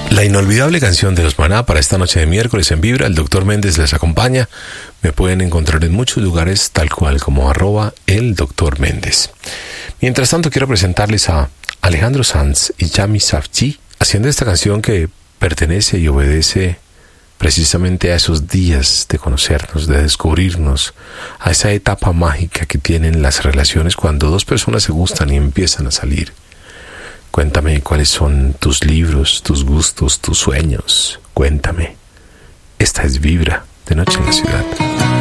La inolvidable canción de los Maná para esta noche de miércoles en Vibra. El Dr. Méndez les acompaña. Me pueden encontrar en muchos lugares tal cual como @el Dr. Méndez. Mientras tanto quiero presentarles a Alejandro Sanz y Yami Safdie haciendo esta canción que pertenece y obedece precisamente a esos días de conocernos, de descubrirnos, a esa etapa mágica que tienen las relaciones cuando dos personas se gustan y empiezan a salir. Cuéntame cuáles son tus libros, tus gustos, tus sueños. Cuéntame. Esta es Vibra, de Noche en la Ciudad.